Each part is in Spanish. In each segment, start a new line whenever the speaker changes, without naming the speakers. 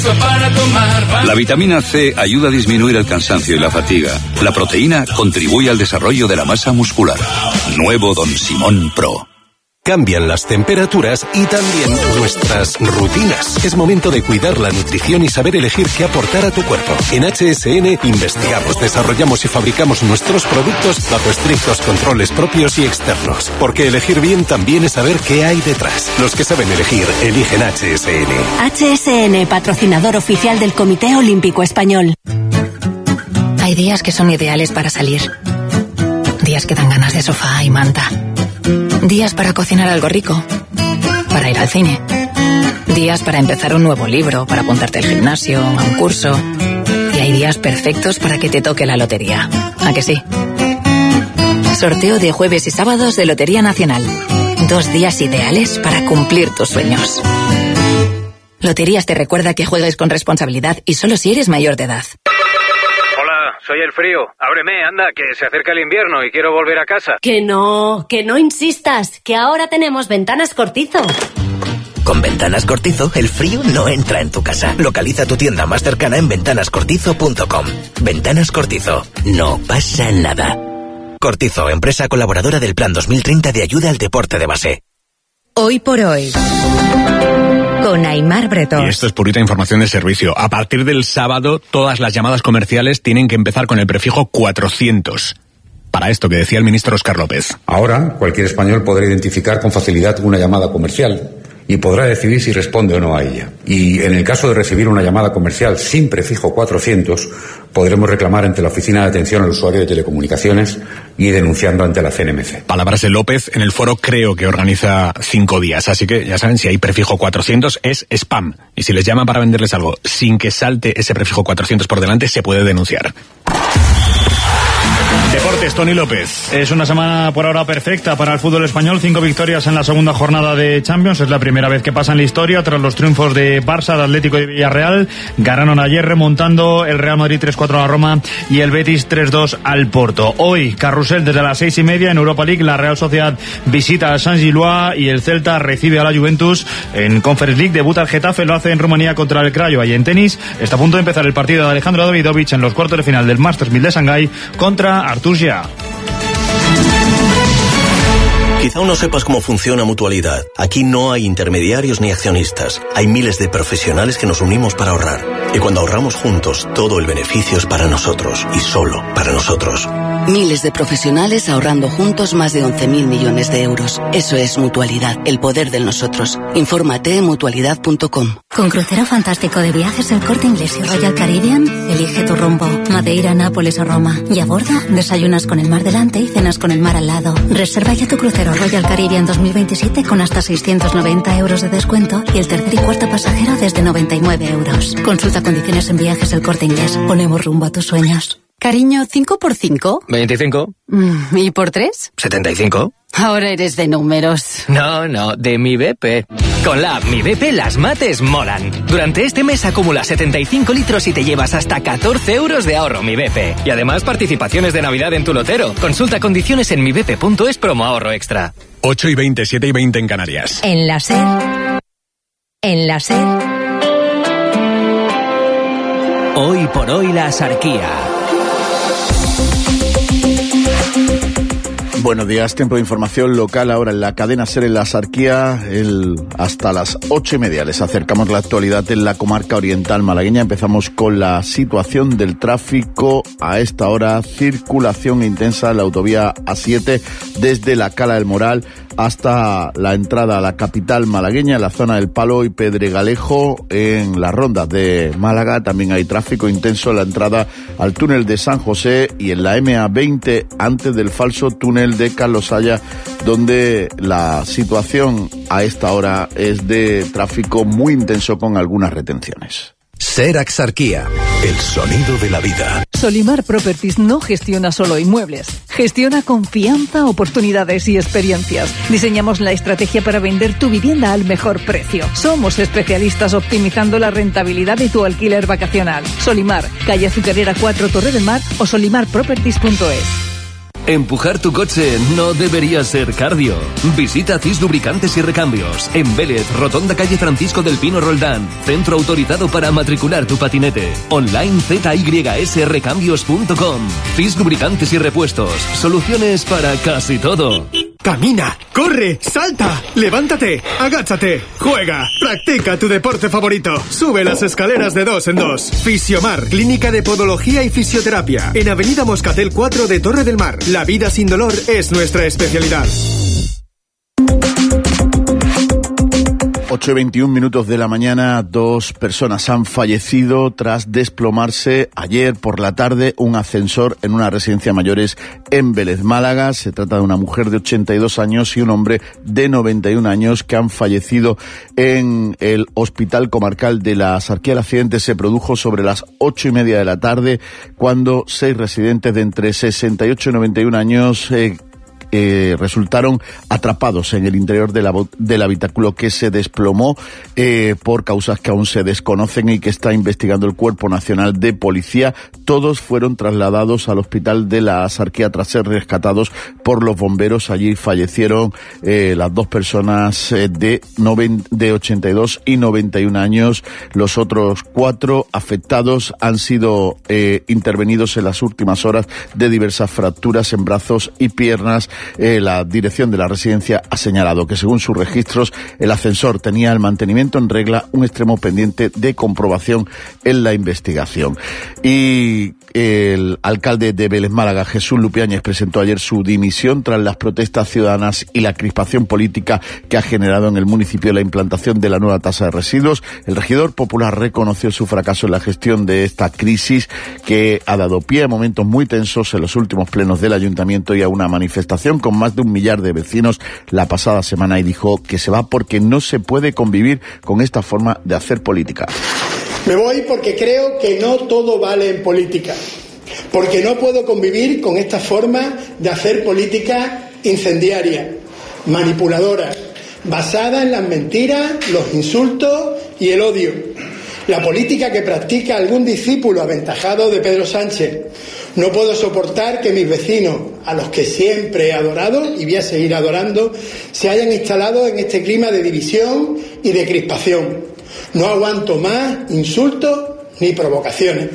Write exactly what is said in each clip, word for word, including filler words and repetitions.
Expreso para tomar.
La vitamina C ayuda a disminuir el cansancio y la fatiga. La proteína contribuye al desarrollo de la masa muscular. Nuevo Don Simón Pro.
Cambian las temperaturas y también nuestras rutinas. Es momento de cuidar la nutrición y saber elegir qué aportar a tu cuerpo. En H S N investigamos, desarrollamos y fabricamos nuestros productos bajo estrictos controles propios y externos. Porque elegir bien también es saber qué hay detrás. Los que saben elegir, eligen H S N.
H S N, patrocinador oficial del Comité Olímpico Español.
Hay días que son ideales para salir. Días que dan ganas de sofá y manta. Días para cocinar algo rico, para ir al cine. Días para empezar un nuevo libro, para apuntarte al gimnasio, a un curso. Y hay días perfectos para que te toque la lotería. ¿A que sí? Sorteo de jueves y sábados de Lotería Nacional. Dos días ideales para cumplir tus sueños. Loterías te recuerda que juegues con responsabilidad y solo si eres mayor de edad.
Soy el frío. Ábreme, anda, que se acerca el invierno y quiero volver a casa.
Que no, que no insistas, que ahora tenemos Ventanas Cortizo.
Con Ventanas Cortizo, el frío no entra en tu casa. Localiza tu tienda más cercana en ventanas cortizo punto com. Ventanas Cortizo. No pasa nada. Cortizo, empresa colaboradora del Plan dos mil treinta de ayuda al deporte de base.
Hoy por hoy, con Aimar Bretón.
Y esto es purita información de servicio. A partir del sábado, todas las llamadas comerciales tienen que empezar con el prefijo cuatrocientos. Para esto que decía el ministro Óscar López.
Ahora, cualquier español podrá identificar con facilidad una llamada comercial y podrá decidir si responde o no a ella. Y en el caso de recibir una llamada comercial sin prefijo cuatrocientos, podremos reclamar ante la Oficina de Atención al Usuario de Telecomunicaciones y denunciando ante la C N M C.
Palabras de López en el foro Creo, que organiza cinco días. Así que ya saben, si hay prefijo cuatrocientos es spam. Y si les llaman para venderles algo sin que salte ese prefijo cuatrocientos por delante, se puede denunciar. Deportes, Tony López.
Es una semana por ahora perfecta para el fútbol español. Cinco victorias en la segunda jornada de Champions. Es la primera vez que pasa en la historia tras los triunfos de Barça, de Atlético y Villarreal. Ganaron ayer remontando el Real Madrid tres cuatro a la Roma y el Betis tres dos al Porto. Hoy, carrusel desde las seis y media en Europa League. La Real Sociedad visita a San Gilois y el Celta recibe a la Juventus. En Conference League debuta el Getafe, lo hace en Rumanía contra el Craiova. Y en tenis está a punto de empezar el partido de Alejandro Davidovich en los cuartos de final del Masters mil de Shanghái contra Artur Gia.
Quizá aún no sepas cómo funciona Mutualidad. Aquí no hay intermediarios ni accionistas. Hay miles de profesionales que nos unimos para ahorrar. Y cuando ahorramos juntos, todo el beneficio es para nosotros y solo para nosotros.
Miles de profesionales ahorrando juntos más de once mil millones de euros. Eso es Mutualidad, el poder del nosotros. Infórmate en mutualidad punto com.
Con crucero fantástico de viajes El Corte Inglés y Royal Caribbean, elige tu rumbo. Madeira, Nápoles o Roma. Y a bordo, desayunas con el mar delante y cenas con el mar al lado. Reserva ya tu crucero Royal Caribbean dos mil veintisiete con hasta seiscientos noventa euros de descuento y el tercer y cuarto pasajero desde noventa y nueve euros. Consulta condiciones en viajes El Corte Inglés. Ponemos rumbo a tus sueños.
Cariño, ¿cinco por cinco?
veinticinco.
¿Y por tres?
setenta y cinco.
Ahora eres de números.
No, no, de mi B P.
Con la app Mi B P las mates molan. Durante este mes acumula setenta y cinco litros y te llevas hasta catorce euros de ahorro Mi B P. Y además participaciones de Navidad en tu lotero. Consulta condiciones en mi b p punto es promo ahorro extra.
ocho y veinte, siete y veinte en Canarias.
En la SER. En la SER.
Hoy por hoy la Axarquía.
Buenos días, tiempo de información local ahora en la cadena SER en la Axarquía. El, hasta las ocho y media les acercamos la actualidad en la comarca oriental malagueña. Empezamos con la situación del tráfico. A esta hora, circulación intensa en la autovía A siete desde la Cala del Moral hasta la entrada a la capital malagueña, en la zona del Palo y Pedregalejo. En las rondas de Málaga también hay tráfico intenso en la entrada al túnel de San José y en la M A veinte antes del falso túnel de Carlos Haya, donde la situación a esta hora es de tráfico muy intenso con algunas retenciones.
SER Axarquía, el sonido de la vida.
Solimar Properties no gestiona solo inmuebles, gestiona confianza, oportunidades y experiencias. Diseñamos la estrategia para vender tu vivienda al mejor precio. Somos especialistas optimizando la rentabilidad de tu alquiler vacacional. Solimar, calle Azucarera cuatro, Torre del Mar o solimar properties punto es.
Empujar tu coche no debería ser cardio. Visita C I S Lubricantes y Recambios. En Vélez, Rotonda calle Francisco del Pino Roldán. Centro autorizado para matricular tu patinete. Online z y s recambios punto com. C I S Lubricantes y Repuestos. Soluciones para casi todo.
Camina, corre, salta, levántate, agáchate, juega, practica tu deporte favorito. Sube las escaleras de dos en dos. Fisiomar, clínica de podología y fisioterapia. En Avenida Moscatel cuatro de Torre del Mar. La vida sin dolor es nuestra especialidad.
ocho y veintiún minutos de la mañana, dos personas han fallecido tras desplomarse ayer por la tarde un ascensor en una residencia de mayores en Vélez, Málaga. Se trata de una mujer de ochenta y dos años y un hombre de noventa y un años que han fallecido en el Hospital Comarcal de la Axarquía. El accidente se produjo sobre las ocho y media de la tarde cuando seis residentes de entre sesenta y ocho y noventa y un años eh, Eh, resultaron atrapados en el interior de la, del habitáculo que se desplomó eh, por causas que aún se desconocen y que está investigando el Cuerpo Nacional de Policía. Todos fueron trasladados al Hospital de la Axarquía tras ser rescatados por los bomberos. Allí fallecieron eh, las dos personas eh, de, noven, de ochenta y dos y noventa y un años. Los otros cuatro afectados han sido eh, intervenidos en las últimas horas de diversas fracturas en brazos y piernas. Eh, la dirección de la residencia ha señalado que según sus registros el ascensor tenía el mantenimiento en regla, un extremo pendiente de comprobación en la investigación. Y el alcalde de Vélez, Málaga, Jesús Lupiáñez, presentó ayer su dimisión tras las protestas ciudadanas y la crispación política que ha generado en el municipio la implantación de la nueva tasa de residuos. El regidor popular reconoció su fracaso en la gestión de esta crisis que ha dado pie a momentos muy tensos en los últimos plenos del ayuntamiento y a una manifestación con más de un millar de vecinos la pasada semana, y dijo que se va porque no se puede convivir con esta forma de hacer política.
Me voy porque creo que no todo vale en política, porque no puedo convivir con esta forma de hacer política incendiaria, manipuladora, basada en las mentiras, los insultos y el odio. La política que practica algún discípulo aventajado de Pedro Sánchez. No puedo soportar que mis vecinos, a los que siempre he adorado y voy a seguir adorando, se hayan instalado en este clima de división y de crispación. No aguanto más insultos ni provocaciones.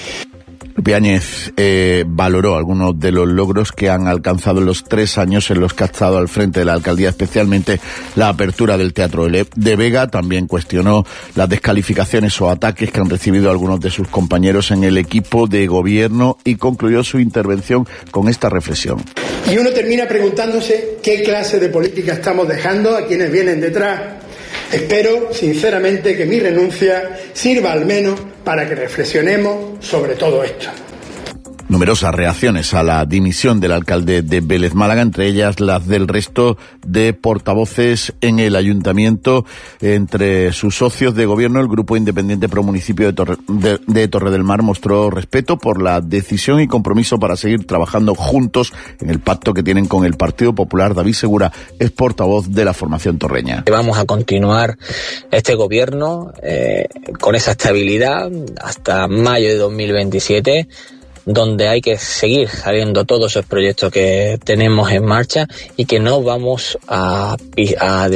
Lupiáñez eh, valoró algunos de los logros que han alcanzado en los tres años en los que ha estado al frente de la alcaldía, especialmente la apertura del Teatro de Vega. También cuestionó las descalificaciones o ataques que han recibido algunos de sus compañeros en el equipo de gobierno y concluyó su intervención con esta reflexión.
Y uno termina preguntándose qué clase de política estamos dejando a quienes vienen detrás. Espero, sinceramente, que mi renuncia sirva al menos para que reflexionemos sobre todo esto.
Numerosas reacciones a la dimisión del alcalde de Vélez, Málaga, entre ellas las del resto de portavoces en el ayuntamiento. Entre sus socios de gobierno, el Grupo Independiente Pro Municipio de Torre, de, de Torre del Mar mostró respeto por la decisión y compromiso para seguir trabajando juntos en el pacto que tienen con el Partido Popular. David Segura es portavoz de la formación torreña.
Vamos a continuar este gobierno eh, con esa estabilidad hasta mayo de dos mil veintisiete, donde hay que seguir saliendo todos esos proyectos que tenemos en marcha y que no vamos a, a,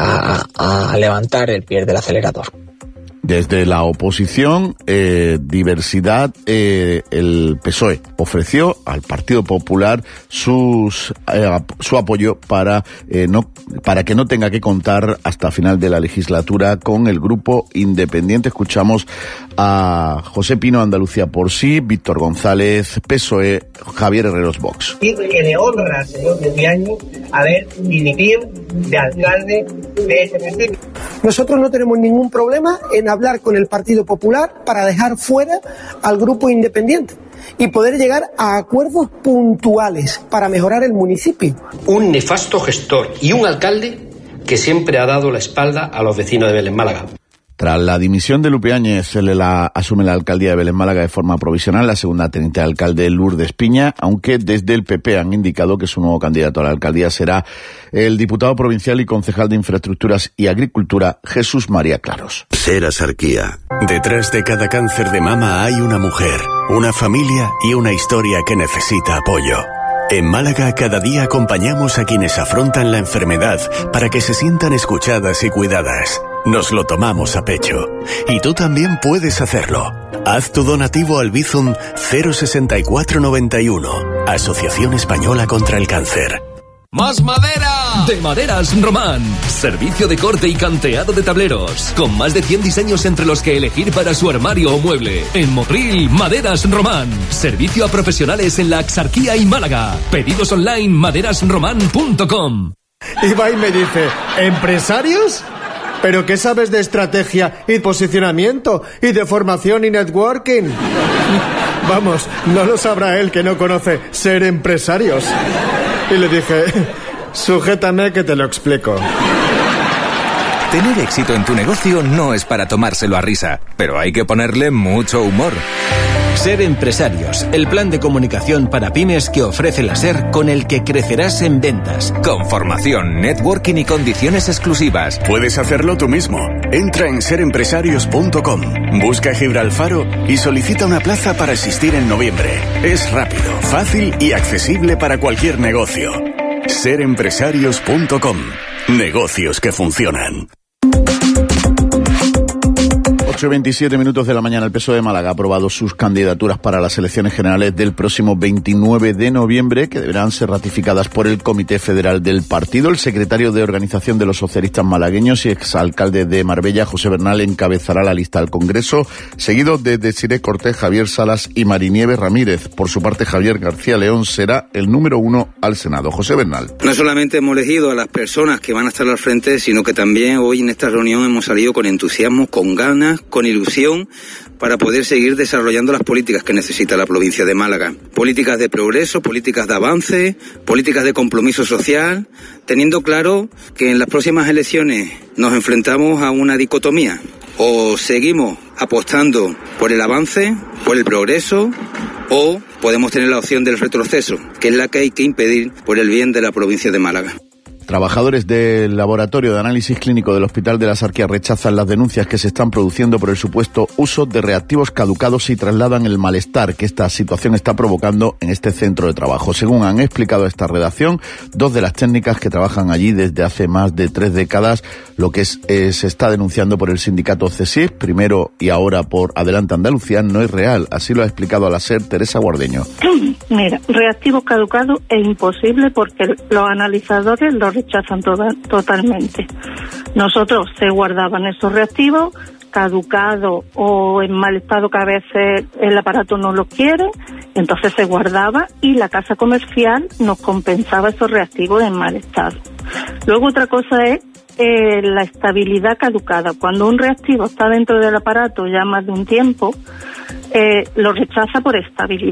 a, a levantar el pie del acelerador.
Desde la oposición, eh, diversidad, eh, el P S O E ofreció al Partido Popular sus, eh, su apoyo para, eh, no, para que no tenga que contar hasta final de la legislatura con el Grupo Independiente. Escuchamos a José Pino, Andalucía por Sí, Víctor González, P S O E, Javier Herreros, Vox.
Y que le honra al señor Lupiáñez haber dimitido de alcalde de ese municipio.
Nosotros no tenemos ningún problema en hablar con el Partido Popular para dejar fuera al Grupo Independiente y poder llegar a acuerdos puntuales para mejorar el municipio.
Un nefasto gestor y un alcalde que siempre ha dado la espalda a los vecinos de Vélez, Málaga.
Tras la dimisión de Lupiáñez, se le la, asume la alcaldía de Vélez, Málaga de forma provisional la segunda teniente de alcalde Lourdes Piña, aunque desde el P P han indicado que su nuevo candidato a la alcaldía será el diputado provincial y concejal de Infraestructuras y Agricultura, Jesús María Claros.
Ser Axarquía. Detrás de cada cáncer de mama hay una mujer, una familia y una historia que necesita apoyo. En Málaga cada día acompañamos a quienes afrontan la enfermedad para que se sientan escuchadas y cuidadas. Nos lo tomamos a pecho. Y tú también puedes hacerlo. Haz tu donativo al Bizum cero sesenta y cuatro noventa y uno, Asociación Española contra el Cáncer.
¡Más madera! De Maderas Román. Servicio de corte y canteado de tableros. Con más de cien diseños entre los que elegir para su armario o mueble. En Motril, Maderas Román. Servicio a profesionales en la Axarquía y Málaga. Pedidos online maderasromán punto com.
Y va y me dice, ¿empresarios? ¿Pero qué sabes de estrategia y posicionamiento? Y de formación y networking. Vamos, no lo sabrá él que no conoce ser empresarios. Y le dije, sujétame que te lo explico.
Tener éxito en tu negocio no es para tomárselo a risa, pero hay que ponerle mucho humor. Ser Empresarios, el plan de comunicación para pymes que ofrece la SER, con el que crecerás en ventas, con formación, networking y condiciones exclusivas.
Puedes hacerlo tú mismo. Entra en ser empresarios punto com, busca Gibralfaro y solicita una plaza para asistir en noviembre. Es rápido, fácil y accesible para cualquier negocio. ser empresarios punto com. Negocios que funcionan.
ocho y veintisiete minutos de la mañana. El P S O E de Málaga ha aprobado sus candidaturas para las elecciones generales del próximo veintinueve de noviembre, que deberán ser ratificadas por el Comité Federal del partido. El secretario de Organización de los Socialistas Malagueños y exalcalde de Marbella, José Bernal, encabezará la lista al Congreso, seguido de Desiré Cortés, Javier Salas y Marinieves Ramírez. Por su parte, Javier García León será el número uno al Senado. José Bernal.
No solamente hemos elegido a las personas que van a estar al frente, sino que también hoy en esta reunión hemos salido con entusiasmo, con ganas, con ilusión, para poder seguir desarrollando las políticas que necesita la provincia de Málaga. Políticas de progreso, políticas de avance, políticas de compromiso social, teniendo claro que en las próximas elecciones nos enfrentamos a una dicotomía. O seguimos apostando por el avance, por el progreso, o podemos tener la opción del retroceso, que es la que hay que impedir por el bien de la provincia de Málaga.
Trabajadores del Laboratorio de Análisis Clínico del Hospital de la Sarquía rechazan las denuncias que se están produciendo por el supuesto uso de reactivos caducados y trasladan el malestar que esta situación está provocando en este centro de trabajo. Según han explicado a esta redacción, dos de las técnicas que trabajan allí desde hace más de tres décadas, lo que es, eh, se está denunciando por el sindicato C S I S, primero y ahora por Adelante Andalucía, no es real. Así lo ha explicado a la SER Teresa Guardeño.
Mira, reactivos caducados es imposible porque los analizadores los rechazan toda, totalmente. Nosotros se guardaban esos reactivos caducados o en mal estado, que a veces el aparato no los quiere, entonces se guardaba y la casa comercial nos compensaba esos reactivos en mal estado. Luego otra cosa es eh, la estabilidad caducada. Cuando un reactivo está dentro del aparato ya más de un tiempo, eh, lo rechaza por estabilidad.